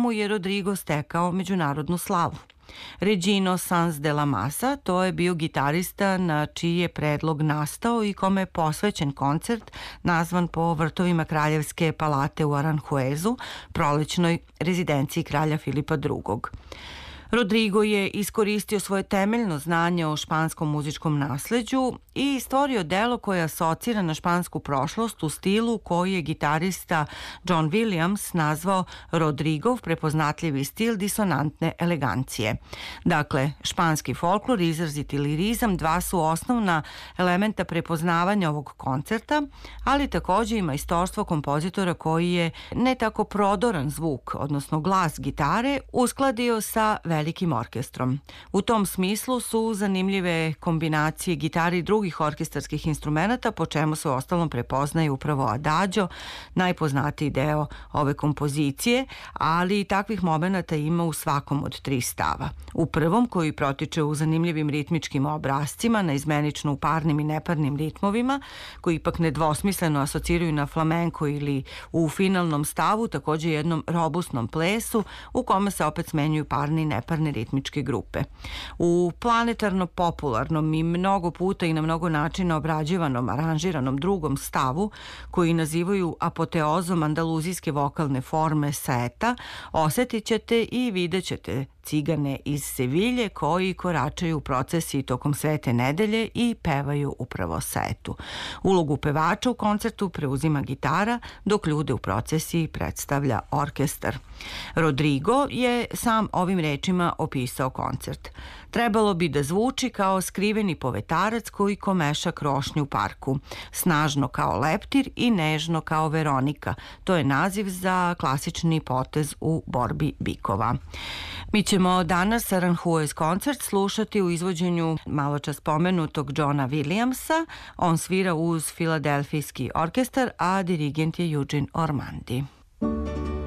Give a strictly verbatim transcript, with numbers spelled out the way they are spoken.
čemu je Rodrigo stekao međunarodnu slavu. Regino Sanz de la Masa, to je bio gitarista na čiji je predlog nastao i kome je posvećen koncert nazvan po vrtovima Kraljevske palate u Aranjuezu, prolećnoj rezidenciji kralja Filipa drugog. Rodrigo je iskoristio svoje temeljno znanje o španskom muzičkom nasleđu i stvorio delo koje asocira na špansku prošlost u stilu koji je gitarista John Williams nazvao Rodrigov prepoznatljivi stil disonantne elegancije. Dakle, španski folklor i izraziti lirizam dva su osnovna elementa prepoznavanja ovog koncerta, ali takođe i majstorstvo kompozitora koji je ne tako prodoran zvuk, odnosno glas gitare, uskladio sa velikim orkestrom. U tom smislu su zanimljive kombinacije gitare i drugih orkestarskih instrumenta, po čemu se ostalom prepoznaje upravo adagio, najpoznatiji deo ove kompozicije, ali i takvih momenata ima u svakom od tri stava. U prvom, koji protiče u zanimljivim ritmičkim obrascima, naizmenično u parnim i neparnim ritmovima, koji ipak nedvosmisleno asociraju na flamenko, ili u finalnom stavu takođe jednom robustnom plesu u kome se opet smenjuju parni i neparni ritmičke grupe. U planetarno popularnom i mnogo puta i na mnogo načina obrađivanom, aranžiranom drugom stavu, koji nazivaju apoteozom andaluzijske vokalne forme seta, osetit ćete i vidjet ćete cigane iz Sevilje koji koračaju u procesiji tokom Svete nedelje i pevaju upravo setu. Ulogu pevača u koncertu preuzima gitara, dok ljude u procesiji predstavlja orkestar. Rodrigo je sam ovim rečima opisao koncert. Trebalo bi da zvuči kao skriveni povetarac koji komeša krošnju u parku. Snažno kao leptir i nežno kao Veronika. To je naziv za klasični potez u borbi bikova. Mi ćemo danas Aranjuez koncert slušati u izvođenju maločas pomenutog Johna Williamsa. On svira uz Filadelfijski orkestar, a dirigent je Eugene Ormandy.